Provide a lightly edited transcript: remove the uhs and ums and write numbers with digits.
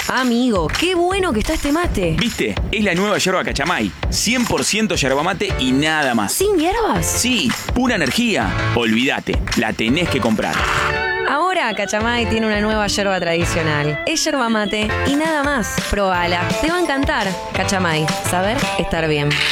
Amigo, qué bueno que está este mate. ¿Viste? Es la nueva yerba Cachamay. 100% yerba mate y nada más. ¿Sin hierbas? Sí, pura energía. Olvídate, la tenés que comprar. Ahora Cachamay tiene una nueva yerba tradicional. Es yerba mate y nada más. Probala, te va a encantar. Cachamay, saber estar bien.